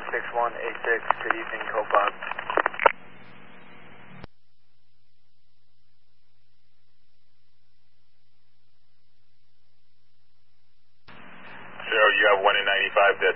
6186, good evening, Copilot. So you have 1 in 95